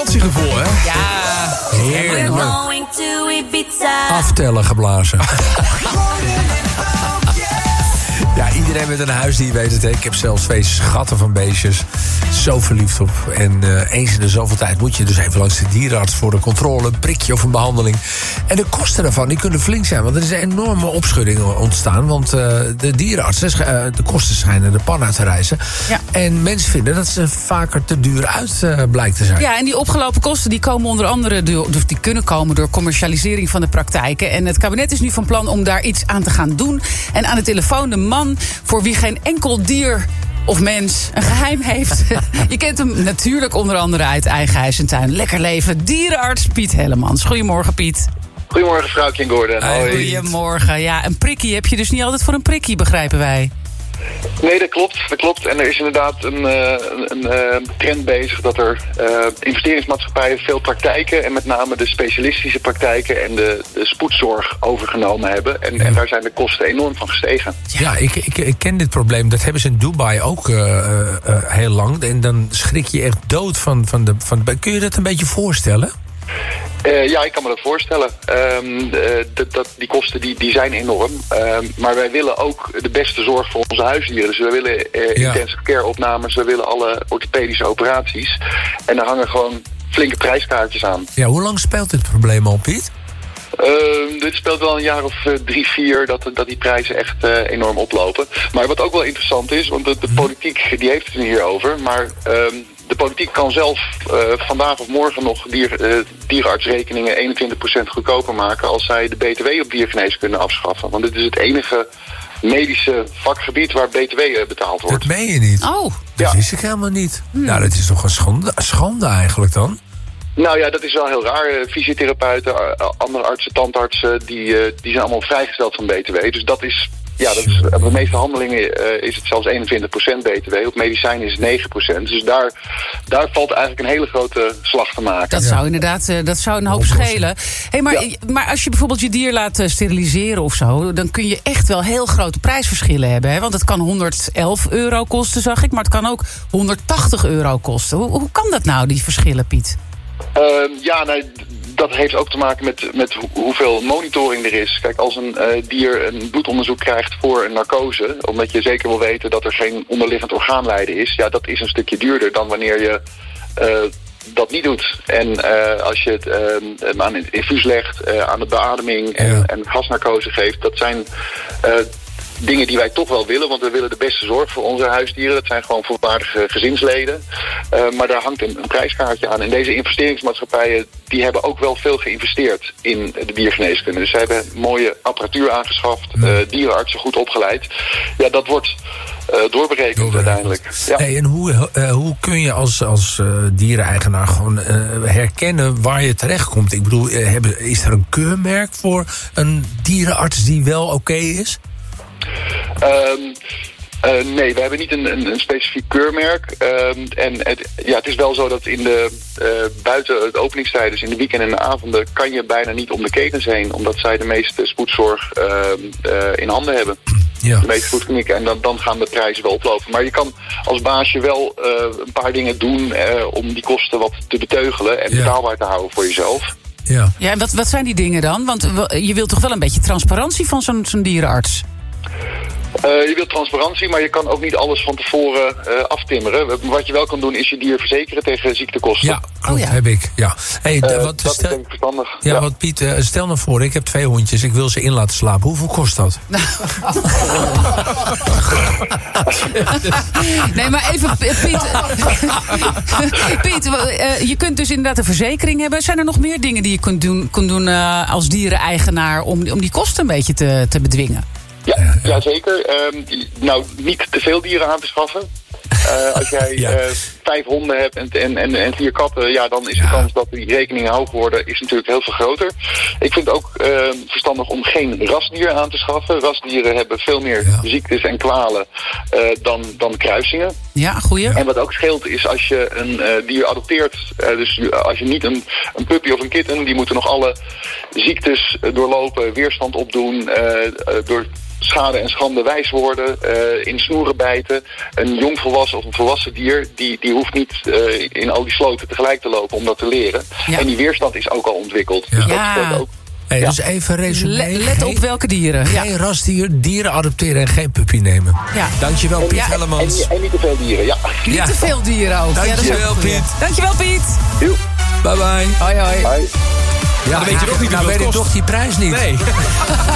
vakantiegevoel, hè? Ja. Heerlijk. Aftellen geblazen. Ja, iedereen met een huisdier weet het. Hè? Ik heb zelfs 2 schatten van beestjes. Zo verliefd op. En eens in de zoveel tijd moet je dus even langs de dierenarts voor een controle, een prikje of een behandeling. En de kosten daarvan die kunnen flink zijn. Want er is een enorme opschudding ontstaan. Want de dierenartsen, de kosten schijnen de pan uit te reizen. Ja. En mensen vinden dat ze vaker te duur uit blijkt te zijn. Ja, en die opgelopen kosten die komen onder andere die kunnen komen door commercialisering van de praktijken. En het kabinet is nu van plan om daar iets aan te gaan doen. En aan de telefoon de man voor wie geen enkel dier of mens een geheim heeft. Je kent hem natuurlijk onder andere uit Eigen Huis en Tuin. Lekker leven, dierenarts Piet Hellemans. Goedemorgen, Piet. Goedemorgen, vrouwtje en Gordon. Hoi. Goedemorgen. Ja, een prikkie heb je dus niet altijd voor een prikkie, begrijpen wij. Nee, dat klopt. En er is inderdaad een trend bezig dat er investeringsmaatschappijen veel praktijken, en met name de specialistische praktijken en de spoedzorg overgenomen hebben. En daar zijn de kosten enorm van gestegen. Ja, ik ken dit probleem. Dat hebben ze in Dubai ook heel lang. En dan schrik je echt dood van de... Kun je dat een beetje voorstellen? Ja, ik kan me dat voorstellen. Die kosten die zijn enorm. Maar wij willen ook de beste zorg voor onze huisdieren. Dus we willen intensive care opnames. We willen alle orthopedische operaties. En daar hangen gewoon flinke prijskaartjes aan. Ja, hoe lang speelt dit probleem al, Piet? Dit speelt wel een jaar of 3, 4 dat die prijzen echt enorm oplopen. Maar wat ook wel interessant is, want de politiek die heeft het er hier over, maar de politiek kan zelf vandaag of morgen nog dierenartsrekeningen 21% goedkoper maken als zij de BTW op diergeneeskunde afschaffen. Want dit is het enige medische vakgebied waar BTW betaald wordt. Dat meen je niet? Oh. Dat wist ik helemaal niet. Nou, dat is toch een schande eigenlijk dan? Nou ja, dat is wel heel raar. Fysiotherapeuten, andere artsen, tandartsen, die zijn allemaal vrijgesteld van BTW. Dus dat is... Ja, op de meeste handelingen is het zelfs 21% BTW. Op medicijnen is het 9%. Dus daar valt eigenlijk een hele grote slag te maken. Dat zou inderdaad een hoop schelen. Hey, maar als je bijvoorbeeld je dier laat steriliseren of zo, dan kun je echt wel heel grote prijsverschillen hebben. Hè? Want het kan €111 kosten, zag ik. Maar het kan ook €180 kosten. Hoe kan dat nou, die verschillen, Piet? Dat heeft ook te maken met hoeveel monitoring er is. Kijk, als een dier een bloedonderzoek krijgt voor een narcose, omdat je zeker wil weten dat er geen onderliggend orgaanlijden is, ja, dat is een stukje duurder dan wanneer je dat niet doet. En als je het aan het infuus legt, aan de beademing en gasnarcose geeft, dat zijn dingen die wij toch wel willen, want we willen de beste zorg voor onze huisdieren. Dat zijn gewoon volwaardige gezinsleden. Maar daar hangt een prijskaartje aan. En deze investeringsmaatschappijen, die hebben ook wel veel geïnvesteerd in de diergeneeskunde. Dus zij hebben mooie apparatuur aangeschaft, dierenartsen goed opgeleid. Ja, dat wordt doorberekend uiteindelijk. Ja. Hey, en hoe kun je als diereneigenaar gewoon herkennen waar je terechtkomt? Ik bedoel, is er een keurmerk voor een dierenarts die wel oké is? Nee, we hebben niet een specifiek keurmerk. Het is wel zo dat buiten het openingstijden, dus in de weekend en de avonden, kan je bijna niet om de ketens heen, omdat zij de meeste spoedzorg in handen hebben. Ja. De meeste spoedklinieken. En dan gaan de prijzen wel oplopen. Maar je kan als baasje wel een paar dingen doen om die kosten wat te beteugelen en betaalbaar te houden voor jezelf. Ja, en wat zijn die dingen dan? Want je wilt toch wel een beetje transparantie van zo'n dierenarts? Je wilt transparantie, maar je kan ook niet alles van tevoren aftimmeren. Wat je wel kan doen, is je dier verzekeren tegen ziektekosten. Ja, klopt, heb ik. Ja. Hey, dat is denk ik verstandig. Ja, want Piet, stel nou voor, ik heb 2 hondjes, ik wil ze in laten slapen. Hoeveel kost dat? Nee, maar even, Piet, je kunt dus inderdaad een verzekering hebben. Zijn er nog meer dingen die je kunt doen als diereneigenaar om die kosten een beetje te bedwingen? Ja, zeker. Niet te veel dieren aan te schaffen. Als jij 5 honden hebt en 4 katten, dan is de kans dat die rekeningen hoog worden, is natuurlijk heel veel groter. Ik vind het ook verstandig om geen rasdier aan te schaffen. Rasdieren hebben veel meer ziektes en kwalen dan kruisingen. Ja, goeie. En wat ook scheelt is als je een dier adopteert, dus als je niet een puppy of een kitten, die moeten nog alle ziektes doorlopen, weerstand opdoen, door schade en schande wijs worden, in snoeren bijten. Een jongvolwassen of een volwassen dier, die hoeft niet in al die sloten tegelijk te lopen om dat te leren. Ja. En die weerstand is ook al ontwikkeld. Dus dat speelt ook. Hey, dus even resume. Let op welke dieren. Geen rasdier, dieren adopteren en geen puppy nemen. Ja. Dankjewel, Piet Hellemans. En niet te veel dieren, Niet te veel dieren ook. Dankjewel, Piet. Dankjewel, Piet. Bye bye. Hoi. Hoi. Ja, dan weet je toch niet, weet ik toch die prijs niet. Nee.